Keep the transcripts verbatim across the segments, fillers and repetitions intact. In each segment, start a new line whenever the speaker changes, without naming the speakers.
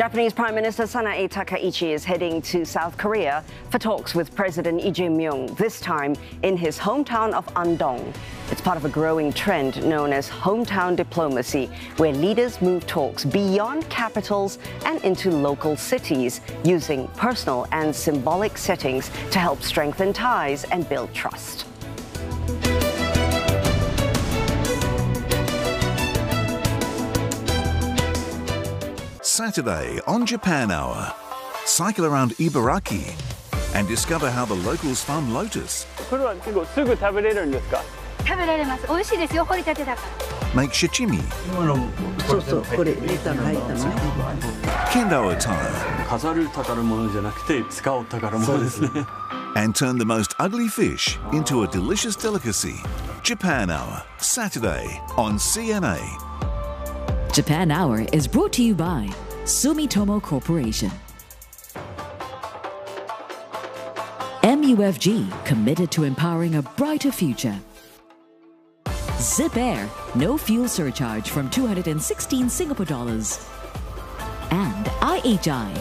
Japanese Prime Minister Sanae Takaichi is heading to South Korea for talks with President Lee Jae-myung, this time in his hometown of Andong. It's part of a growing trend known as hometown diplomacy, where leaders move talks beyond capitals and into local cities, using personal and symbolic settings to help strengthen ties and build trust.
Saturday on Japan Hour. Cycle around Ibaraki and discover how the locals farm lotus.
これは結構すぐ食べれるんですか?
食べられます。美味しいですよ、掘りたてだから。
Make shichimi.
そうそう、これネタが入ったのね。
Kendo attire.
飾る宝物じゃなくて使う宝物ですね。
And turn the most ugly fish into a delicious delicacy. Japan Hour, Saturday on C N A.
Japan Hour is brought to you by Sumitomo Corporation. M U F G, committed to empowering a brighter future. Zip Air, no fuel surcharge from two hundred sixteen Singapore dollars. And I H I.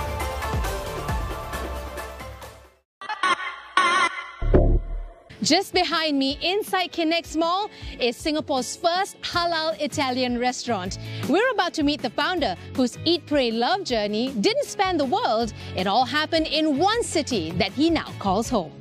Just behind me, inside Kinex Mall, is Singapore's first halal Italian restaurant. We're about to meet the founder, whose Eat, Pray, Love journey didn't span the world. It all happened in one city that he now calls home.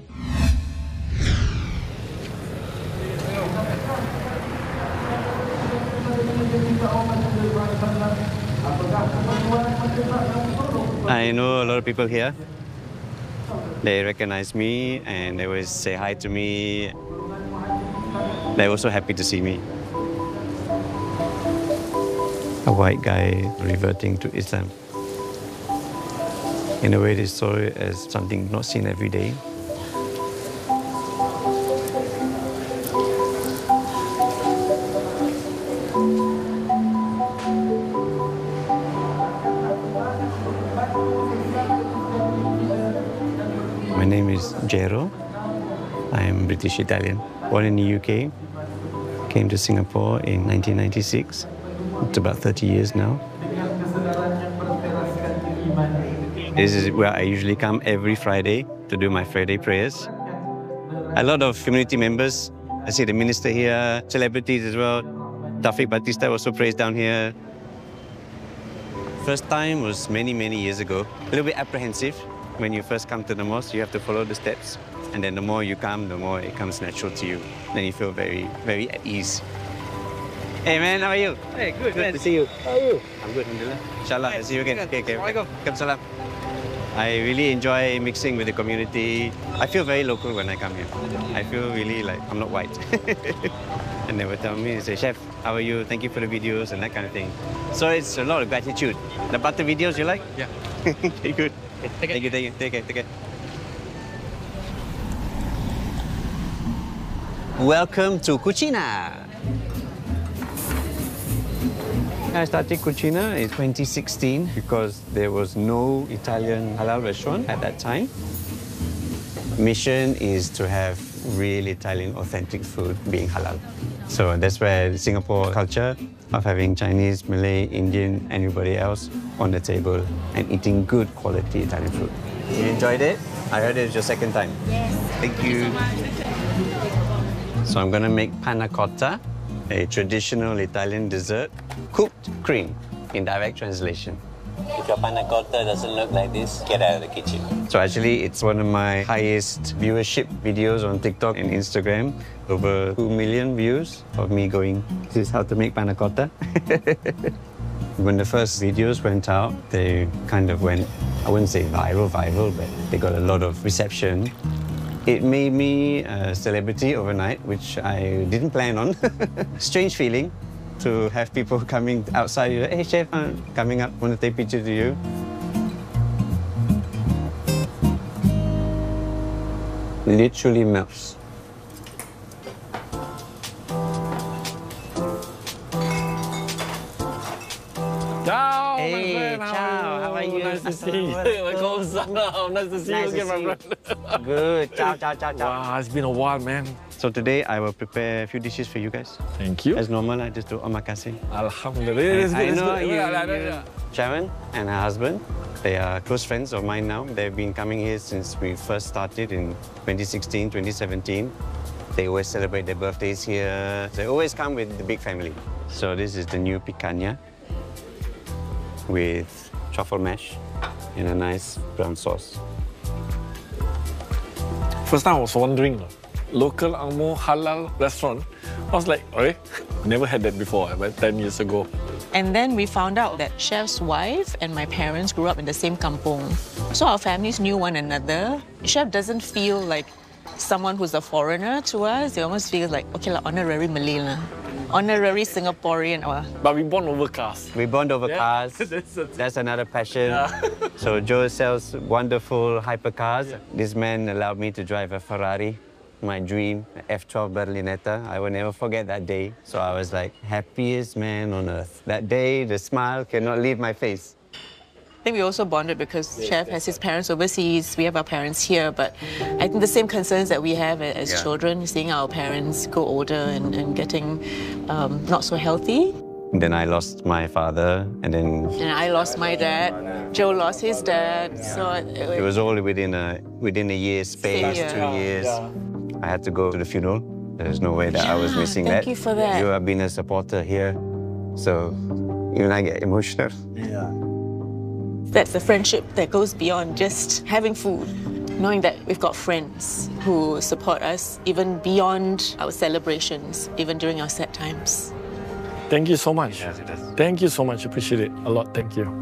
I know a lot of people here. They recognize me and they always say hi to me. They're also happy to see me. A white guy reverting to Islam. In a way, they saw it as something not seen every day. My name is Jero. I am British Italian. Born in the U K. Came to Singapore in nineteen ninety-six. It's about thirty years now. This is where I usually come every Friday to do my Friday prayers. A lot of community members. I see the minister here, celebrities as well. Taufik Batista also prays down here. First time was many, many years ago. A little bit apprehensive. When you first come to the mosque, you have to follow the steps. And then the more you come, the more it comes natural to you. Then you feel very, very at ease. Hey man, how are you?
Hey, good,
Good
man.
to see you.
How are you?
I'm good, alhamdulillah. Inshallah, I'll see you again. Okay, okay.
Assalamualaikum.
Come salam. I really enjoy mixing with the community. I feel very local when I come here. I feel really like I'm not white. And they would tell me, they say, Chef, how are you? Thank you for the videos and that kind of thing. So it's a lot of gratitude. The butter videos you like?
Yeah.
Okay, good.
Take
Thank you, thank you. Take care, take care. Welcome to Cucina. I started Cucina in twenty sixteen because there was no Italian halal restaurant at that time. Mission is to have real Italian authentic food being halal. So that's where the Singapore culture of having Chinese, Malay, Indian, anybody else on the table and eating good quality Italian food. You enjoyed it? I heard it was your second time.
Yes.
Thank you. So I'm gonna make panna cotta, a traditional Italian dessert, cooked cream in direct translation. If your panna cotta doesn't look like this, get out of the kitchen. So actually, it's one of my highest viewership videos on TikTok and Instagram. Over two million views of me going, this is how to make panna cotta. When the first videos went out, they kind of went, I wouldn't say viral, viral, but they got a lot of reception. It made me a celebrity overnight, which I didn't plan on. Strange feeling to have people coming outside, you, hey chef, uh, coming up, want to take a picture to you. Literally melts.
Ciao,
Hey,
my friend.
ciao. How are you?
Nice to see you. Waalaikumsalam. Nice to see
Nice
you again,
to
my
see
friend.
Good. Ciao, ciao, ciao, ciao.
Wow, it's been a while, man.
So today I will prepare a few dishes for you guys.
Thank you.
As normal, I just do omakase.
Alhamdulillah. It's
I
good, it's
know
good.
you-
Yeah, yeah,
you-
yeah.
Sharon and her husband. They are close friends of mine now. They've been coming here since we first started in twenty sixteen, twenty seventeen. They always celebrate their birthdays here. They always come with the big family. So this is the new picanha with truffle mash and a nice brown sauce.
First time I was wondering, local Angmo halal restaurant. I was like, oh, never had that before, about ten years ago.
And then we found out that chef's wife and my parents grew up in the same kampong. So our families knew one another. Chef doesn't feel like someone who's a foreigner to us. They almost feel like, okay, like honorary Malay, la. Honorary Singaporean.
But we bond over cars.
We bond over
yeah.
cars.
That's, a...
That's another passion.
Yeah.
So Joe sells wonderful hypercars.
Yeah.
This man allowed me to drive a Ferrari. My dream, F twelve Berlinetta. I will never forget that day. So I was like, happiest man on earth. That day, the smile cannot leave my face.
I think we also bonded because Chef has his parents overseas, we have our parents here, but I think the same concerns that we have as yeah. children, seeing our parents go older and, and getting um, not so healthy.
Then I lost my father, and then...
And I lost my dad. Joe lost his dad, yeah. so... It,
it was all within a, within a year's space,
year.
two years.
Yeah.
I had to go to the funeral. There's no way that
yeah,
I was missing
thank
that.
Thank you for that.
You have been a supporter here, so even I get emotional.
Yeah.
That's a friendship that goes beyond just having food. Knowing that we've got friends who support us even beyond our celebrations, even during our sad times.
Thank you so much.
Yes, it does.
Thank you so much. Appreciate it a lot. Thank you.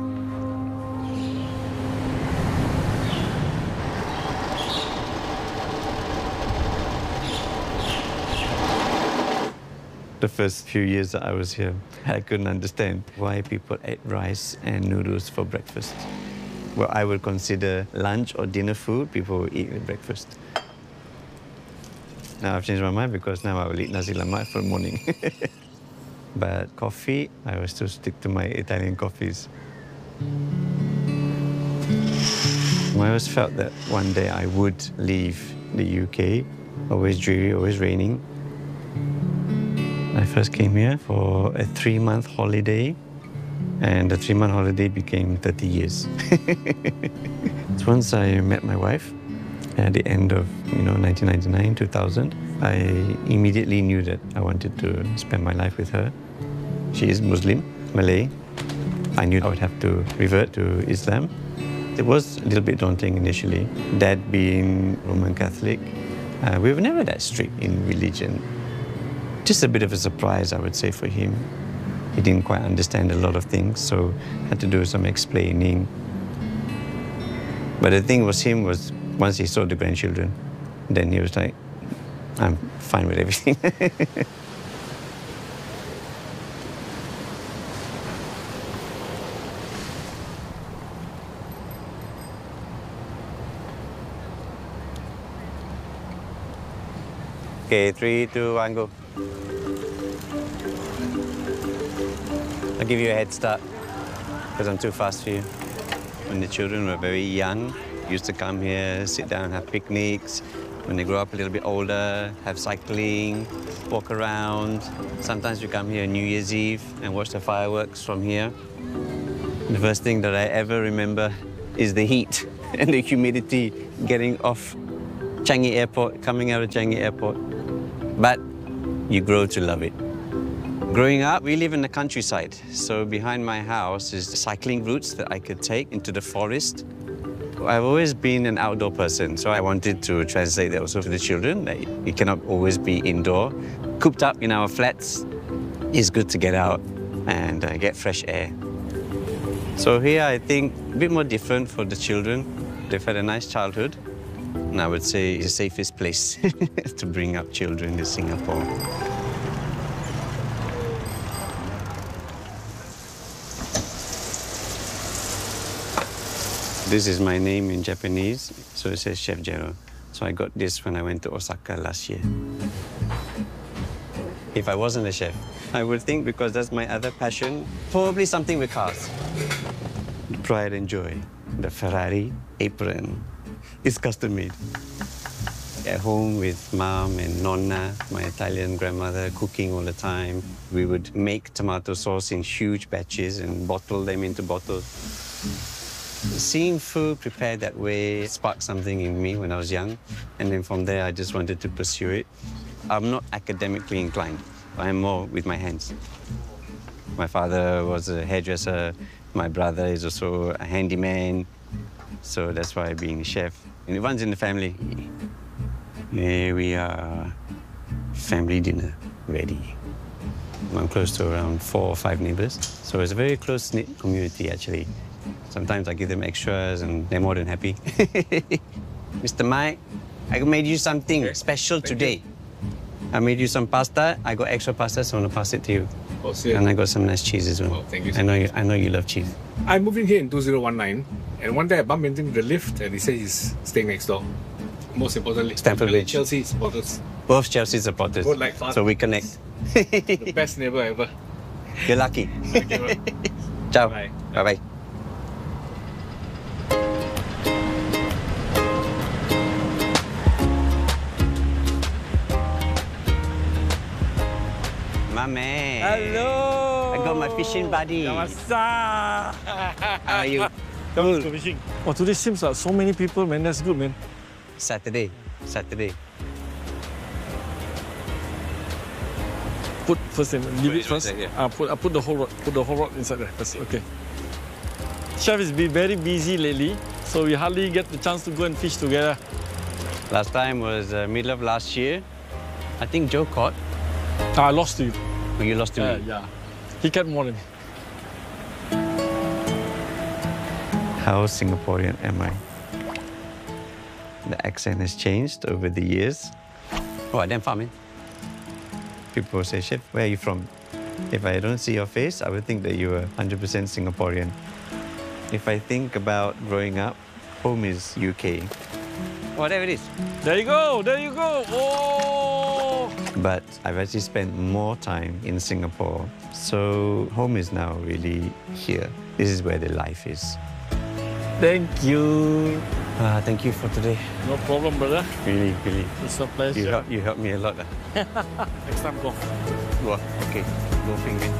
The first few years that I was here, I couldn't understand why people ate rice and noodles for breakfast. Well, I would consider lunch or dinner food, people would eat with breakfast. Now I've changed my mind because now I will eat nasi lemak for the morning. But coffee, I will still stick to my Italian coffees. I always felt that one day I would leave the U K. Always dreary, always raining. I first came here for a three-month holiday, and the three-month holiday became thirty years. So once I met my wife at the end of you know nineteen ninety-nine, two thousand, I immediately knew that I wanted to spend my life with her. She is Muslim, Malay. I knew I would have to revert to Islam. It was a little bit daunting initially. Dad being Roman Catholic, uh, we were never that strict in religion. Just a bit of a surprise, I would say, for him. He didn't quite understand a lot of things, so had to do some explaining. But the thing was him was, once he saw the grandchildren, then he was like, I'm fine with everything. Okay, three, two, one, go. I'll give you a head start, because I'm too fast for you. When the children were very young, used to come here, sit down, have picnics. When they grow up a little bit older, have cycling, walk around. Sometimes we come here on New Year's Eve and watch the fireworks from here. The first thing that I ever remember is the heat and the humidity getting off Changi Airport, coming out of Changi Airport. But you grow to love it. Growing up, we live in the countryside. So behind my house is the cycling routes that I could take into the forest. I've always been an outdoor person, so I wanted to translate that also to the children. That you cannot always be indoor. Cooped up in our flats, it's good to get out and uh, get fresh air. So here, I think, a bit more different for the children. They've had a nice childhood. And I would say it's the safest place to bring up children in Singapore. This is my name in Japanese, so it says Chef Jero. So I got this when I went to Osaka last year. If I wasn't a chef, I would think, because that's my other passion, probably something with cars. Pride and joy. The Ferrari apron is custom made. at home with Mom and Nonna, my Italian grandmother, cooking all the time. We would make tomato sauce in huge batches and bottle them into bottles. Seeing food prepared that way sparked something in me when I was young, and then from there I just wanted to pursue it. I'm not academically inclined. I am more with my hands. My father was a hairdresser. My brother is also a handyman. So that's why being a chef. And it runs in the family. Here we are, family dinner ready. I'm close to around four or five neighbors. So it's a very close-knit community, actually. Sometimes I give them extras and they're more than happy. Mister Mike, I made you something okay. special Thank today. You. I made you some pasta. I got extra pasta, so I want to pass it to you.
Oh,
and I got some nice cheese as well.
Oh, thank you so
I know
much.
you, I know you love cheese.
I moved in here in two thousand nineteen, and one day I bumped into the lift and he said he's staying next door. Most importantly,
Stamford Bridge.
Chelsea supporters.
Both Chelsea supporters.
Both like fun.
So we connect.
The best neighbor ever.
You're lucky.
Okay,
Ciao.
Bye.
Bye-bye. My man.
Hello.
I got my fishing buddy.
How
are you?
Cool. Fishing. Oh, today seems like so many people, man. That's good, man.
Saturday. Saturday.
Put first in, leave it first.
Right, yeah.
uh, put, uh, put the whole rod, put the whole rod inside there first. Okay. Chef has been very busy lately, so we hardly get the chance to go and fish together.
Last time was uh, middle of last year. I think Joe caught.
Uh, I lost to you.
Oh, you lost to
uh,
me?
Yeah. He caught more than me.
How Singaporean am I? The accent has changed over the years. Oh, damn far, man. People say, Chef, where are you from? If I don't see your face, I would think that you are one hundred percent Singaporean. If I think about growing up, home is U K. Whatever it is.
There you go, there you go. Oh!
But I've actually spent more time in Singapore. So home is now really here. This is where the life is.
Thank you.
Uh, thank you for today.
No problem, brother.
Really, really.
It's a pleasure.
You helped, you helped me a lot. Uh.
Next time, go.
Go. Okay. Go finger.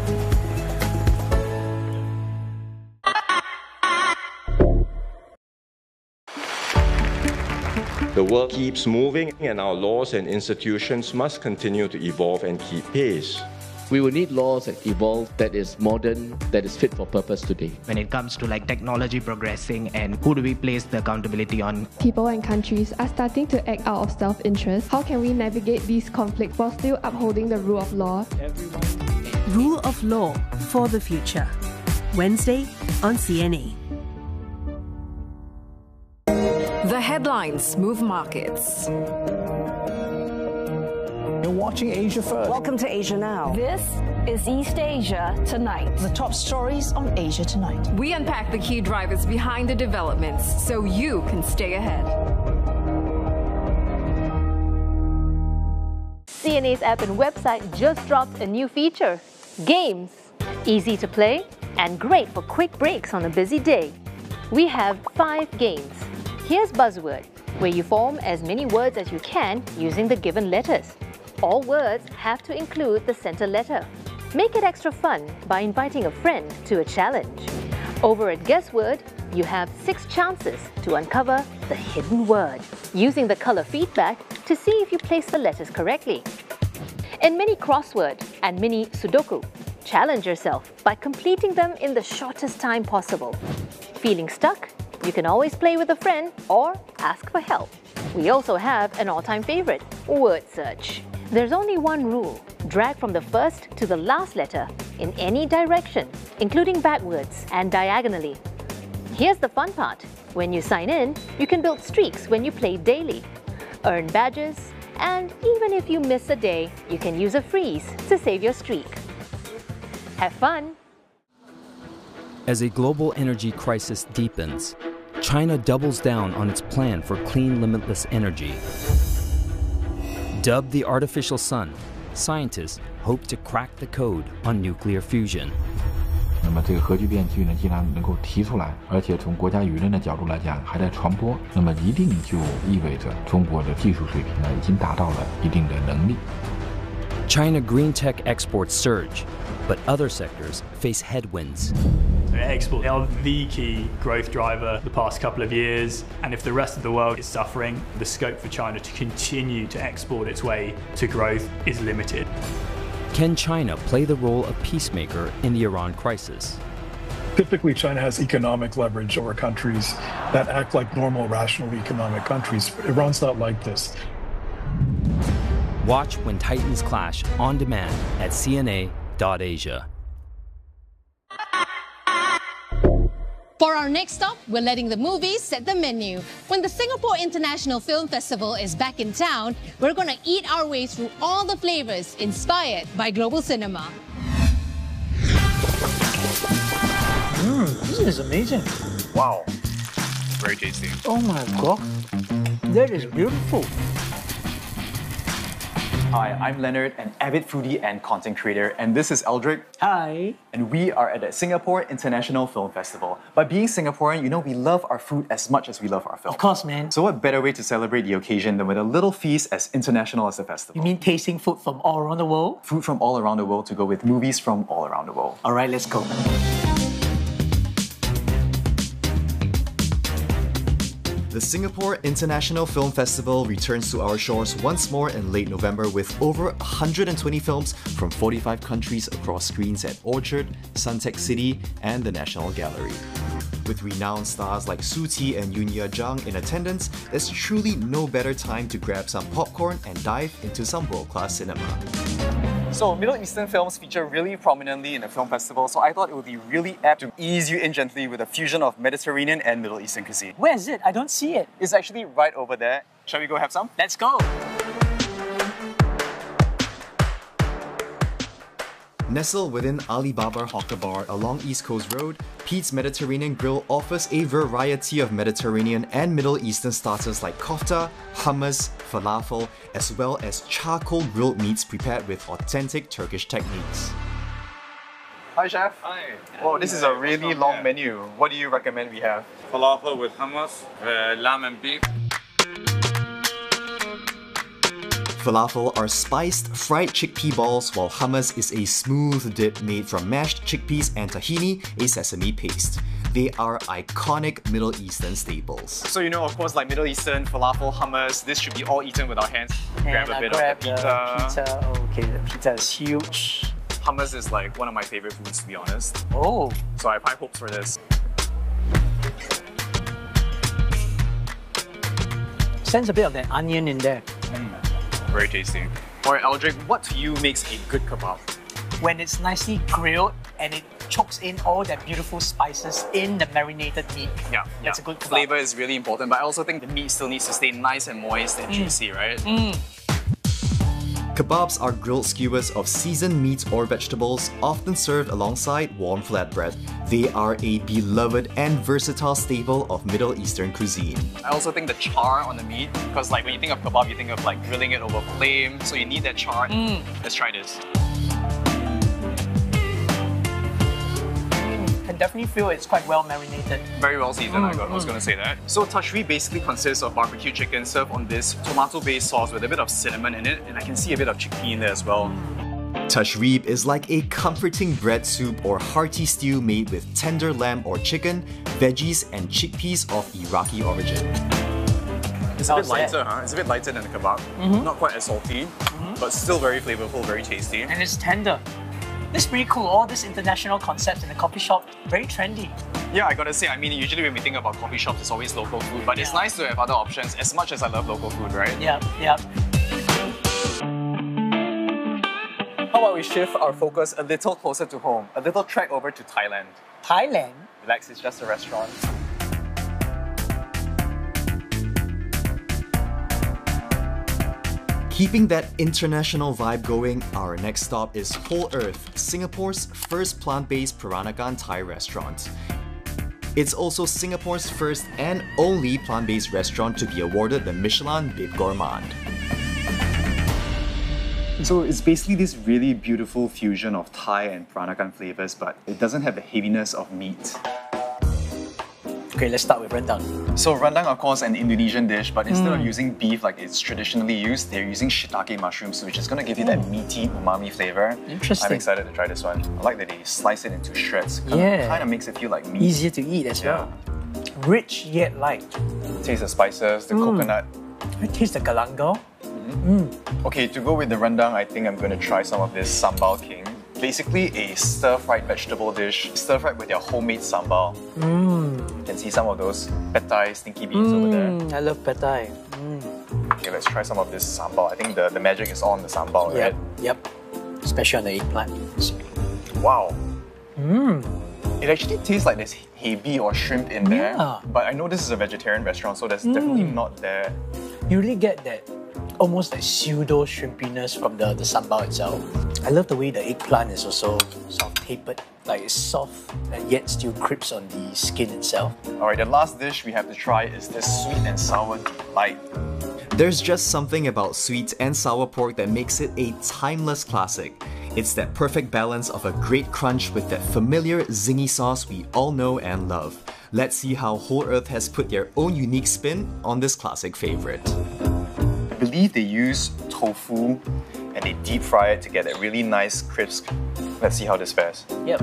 The world keeps moving and our laws and institutions must continue to evolve and keep pace.
We will need laws that evolve, that is modern, that is fit for purpose today.
When it comes to like technology progressing and who do we place the accountability on?
People and countries are starting to act out of self-interest. How can we navigate these conflicts while still upholding the rule of law?
Rule of Law for the Future. Wednesday on C N A.
The headlines move markets.
You're watching Asia First.
Welcome to Asia Now.
This is East Asia Tonight.
The top stories on Asia Tonight.
We unpack the key drivers behind the developments so you can stay ahead.
C N A's app and website just dropped a new feature, Games. Easy to play and great for quick breaks on a busy day. We have five games. Here's Buzzword, where you form as many words as you can using the given letters. All words have to include the center letter. Make it extra fun by inviting a friend to a challenge. Over at Guessword, you have six chances to uncover the hidden word, using the color feedback to see if you place the letters correctly. In Mini Crossword and Mini Sudoku, challenge yourself by completing them in the shortest time possible. Feeling stuck? You can always play with a friend or ask for help. We also have an all-time favorite, Word Search. There's only one rule. Drag from the first to the last letter in any direction, including backwards and diagonally. Here's the fun part. When you sign in, you can build streaks when you play daily, earn badges, and even if you miss a day, you can use a freeze to save your streak. Have fun!
As a global energy crisis deepens, China doubles down on its plan for clean, limitless energy. Dubbed the artificial sun, scientists hope to crack the code on nuclear fusion.
那么这个核聚变剧呢，既然能够提出来，而且从国家舆论的角度来讲还在传播，那么一定就意味着中国的技术水平呢已经达到了一定的能力。
China green tech exports surge, but other sectors face headwinds.
Exports are the key growth driver the past couple of years, and if the rest of the world is suffering, the scope for China to continue to export its way to growth is limited.
Can China play the role of peacemaker in the Iran crisis?
Typically, China has economic leverage over countries that act like normal, rational economic countries. Iran's not like this.
Watch When Titans Clash on demand at C N A dot Asia.
For our next stop, we're letting the movies set the menu. When the Singapore International Film Festival is back in town, we're going to eat our way through all the flavors inspired by global cinema.
Mmm, this is amazing.
Wow, very tasty.
Oh my god, that is beautiful.
Hi, I'm Leonard, an avid foodie and content creator, and this is Eldrick.
Hi.
And we are at the Singapore International Film Festival. By being Singaporean, you know we love our food as much as we love our film.
Of course, man.
So what better way to celebrate the occasion than with a little feast as international as the festival?
You mean tasting food from all around the world?
Food from all around the world to go with movies from all around the world.
All right, let's go.
The Singapore International Film Festival returns to our shores once more in late November with over one hundred twenty films from forty-five countries across screens at Orchard, Suntec City, and the National Gallery. With renowned stars like Su Qi and Yoon Ye-jung in attendance, there's truly no better time to grab some popcorn and dive into some world-class cinema. So Middle Eastern films feature really prominently in the film festival, so I thought it would be really apt to ease you in gently with a fusion of Mediterranean and Middle Eastern cuisine.
Where is it? I don't see it.
It's actually right over there. Shall we go have some?
Let's go!
Nestled within Alibaba Hawker Bar along East Coast Road, Pete's Mediterranean Grill offers a variety of Mediterranean and Middle Eastern starters like kofta, hummus, falafel, as well as charcoal grilled meats prepared with authentic Turkish techniques. Hi Chef.
Hi.
Oh, this is a really long menu. What do you recommend we have?
Falafel with hummus, uh, lamb and beef.
Falafel are spiced, fried chickpea balls, while hummus is a smooth dip made from mashed chickpeas and tahini, a sesame paste. They are iconic Middle Eastern staples. So you know, of course, like Middle Eastern, falafel, hummus, this should be all eaten with our hands.
And
grab a
I
bit
grab
of the pizza.
the pizza. Okay, the pizza is huge.
Hummus is like one of my favorite foods, to be honest.
Oh.
So I have high hopes for this.
Sense a bit of that onion in there.
Mm. Very tasty. Alright, Eldrick, what to you makes a good kebab?
When it's nicely grilled and it chokes in all that beautiful spices in the marinated meat.
Yeah,
that's
yeah.
a good kebab.
Flavor is really important, but I also think the meat still needs to stay nice and moist and
Mm.
juicy, right?
Mm.
Kebabs are grilled skewers of seasoned meat or vegetables, often served alongside warm flatbread. They are a beloved and versatile staple of Middle Eastern cuisine. I also think the char on the meat, because like when you think of kebab, you think of like grilling it over flame, so you need that char.
Mm.
Let's try this.
Can definitely feel it's quite well marinated.
Very well seasoned,
Mm,
I, got, I was
mm.
going to say that. So tashri basically consists of barbecue chicken served on this tomato-based sauce with a bit of cinnamon in it, and I can see a bit of chickpea in there as well. Tashrib is like a comforting bread soup or hearty stew made with tender lamb or chicken, veggies, and chickpeas of Iraqi origin. It's a bit lighter, huh? It's a bit lighter than the kebab.
Mhm.
Not quite as salty,
Mhm.
but still very flavorful, very tasty.
And it's tender. This is pretty cool. All these international concepts in the coffee shop, very trendy.
Yeah, I gotta say, I mean, usually when we think about coffee shops, it's always local food, but it's nice to have other options as much as I love local food, right?
Yeah, yeah.
How about we shift our focus a little closer to home, a little trek over to Thailand.
Thailand?
Relax, it's just a restaurant. Keeping that international vibe going, our next stop is Whole Earth, Singapore's first plant-based Peranakan Thai restaurant. It's also Singapore's first and only plant-based restaurant to be awarded the Michelin Bib Gourmand.
So it's basically this really beautiful fusion of Thai and Peranakan flavors, but it doesn't have the heaviness of meat.
Okay, let's start with rendang.
So rendang, of course, an Indonesian dish, but instead
Mm.
of using beef like it's traditionally used, they're using shiitake mushrooms, which is going to give you that meaty umami flavor.
Interesting.
I'm excited to try this one. I like that they slice it into shreds. Kind
Yeah.
of, kind of makes it feel like meat.
Easier to eat as well. Rich yet light.
Taste the spices, the
Mm.
coconut.
I taste the galangal.
Okay, to go with the rendang, I think I'm going to try some of this sambal king. Basically a stir-fried vegetable dish, stir-fried with their homemade sambal.
Mm.
You can see some of those pad thai stinky beans over there.
Mm, I love pad thai. Mm.
Okay, let's try some of this sambal. I think the, the magic is on the sambal,
Yep,
right?
yep. Especially on the eggplant.
Wow.
Mm.
It actually tastes like there's hebi or shrimp in there.
Yeah.
But I know this is a vegetarian restaurant, so there's
Mm.
definitely not there.
You really get that almost like pseudo shrimpiness from the, the sambal itself. I love the way the eggplant is also sort of tapered, like it's soft and yet still crisps on the skin itself.
Alright, the last dish we have to try is this sweet and sour delight.
There's just something about sweet and sour pork that makes it a timeless classic. It's that perfect balance of a great crunch with that familiar zingy sauce we all know and love. Let's see how Whole Earth has put their own unique spin on this classic favorite.
I believe they use tofu and they deep fry it to get a really nice crisp. Let's see how this fares.
Yep.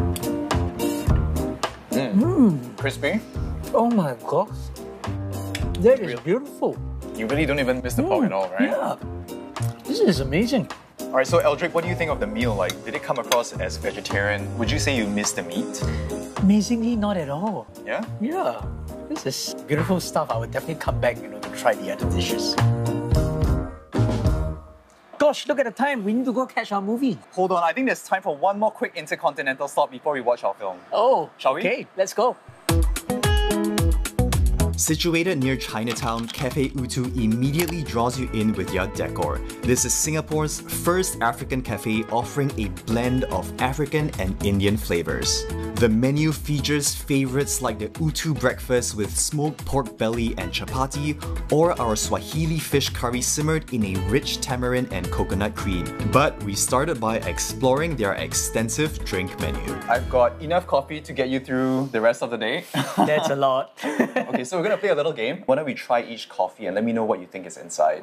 Mm.
Mm.
Crispy.
Oh my gosh. That is beautiful.
You really don't even miss the pork at all, right?
Yeah. This is amazing.
Alright, so Eldrick, what do you think of the meal? Like, did it come across as vegetarian? Would you say you missed the meat?
Amazingly, not at all.
Yeah?
Yeah. This is beautiful stuff. I would definitely come back, you know, to try the other dishes. Gosh, look at the time. We need to go catch our movie.
Hold on, I think there's time for one more quick intercontinental stop before we watch our film.
Oh,
shall we?
Okay, let's go.
Situated near Chinatown, Cafe Utu immediately draws you in with their decor. This is Singapore's first African cafe offering a blend of African and Indian flavors. The menu features favorites like the Utu breakfast with smoked pork belly and chapati, or our Swahili fish curry simmered in a rich tamarind and coconut cream. But we started by exploring their extensive drink menu.
I've got enough coffee to get you through the rest of the day.
That's a lot.
Okay, so we're gonna play a little game. Why don't we try each coffee and let me know what you think is inside.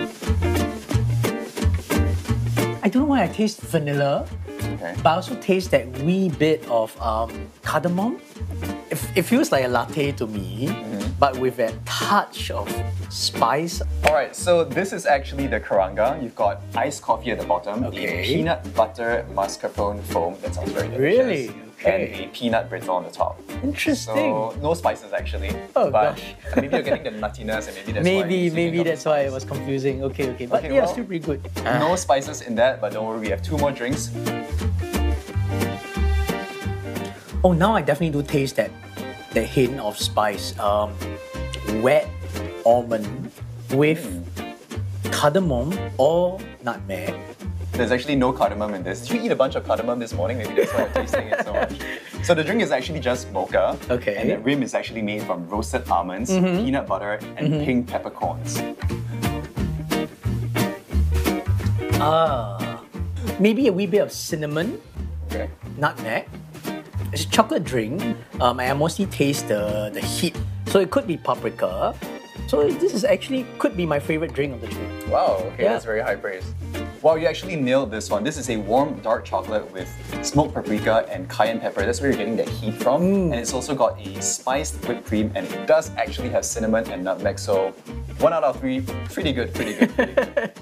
I don't know why I taste vanilla,
okay.
but I also taste that wee bit of um, cardamom. It, it feels like a latte to me, mm-hmm. but with that touch of spice.
Alright, so this is actually the karanga. You've got iced coffee at the bottom,
Okay.
a peanut butter mascarpone foam, that sounds very delicious.
Really? Okay.
And a peanut brittle on the top.
Interesting.
So, no spices actually.
Oh
but
gosh.
maybe you're getting the nuttiness and maybe that's why
Maybe,
you
maybe
think of
that's why it was confusing. Okay, okay. But
Okay,
yeah,
well,
still pretty good.
No spices in that, but don't worry, we have two more drinks.
Oh, now I definitely do taste that, that hint of spice. Um, wet almond with cardamom or nutmeg.
There's actually no cardamom in this. Did you eat a bunch of cardamom this morning? Maybe that's why you're tasting it so much. So the drink is actually just mocha.
Okay.
And the rim is actually made from roasted almonds,
Mhm.
peanut butter, and
Mhm.
pink peppercorns.
Ah, maybe a wee bit of cinnamon,
okay.
nutmeg. It's a chocolate drink. Um, I mostly taste the, the heat. So it could be paprika. So this is actually could be my favorite drink of the trip.
Wow, okay,
Yeah.
that's very high praise. Wow, you actually nailed this one. This is a warm dark chocolate with smoked paprika and cayenne pepper. That's where you're getting the heat from. And it's also got a spiced whipped cream, and it does actually have cinnamon and nutmeg. So one out of three, pretty good, pretty good, pretty good.